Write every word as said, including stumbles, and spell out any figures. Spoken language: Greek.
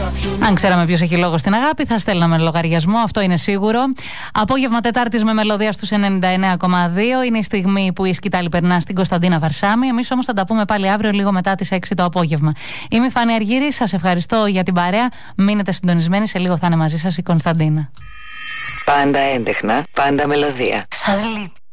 Αν ξέραμε ποιος έχει λόγο στην αγάπη, θα στέλναμε λογαριασμό, αυτό είναι σίγουρο. Απόγευμα Τετάρτης με μελωδία στους ενενήντα εννέα κόμμα δύο. Είναι η στιγμή που η σκητάλη περνά στην Κωνσταντίνα Βαρσάμι. Εμείς όμως θα τα πούμε πάλι αύριο, λίγο μετά τις έξι το απόγευμα. Είμαι η Φάνη Αργύρη, σας ευχαριστώ για την παρέα. Μείνετε συντονισμένοι, σε λίγο θα είναι μαζί σας η Κωνσταντίνα. Πάντα έντεχνα, πάντα μελωδία. Σας λείπει.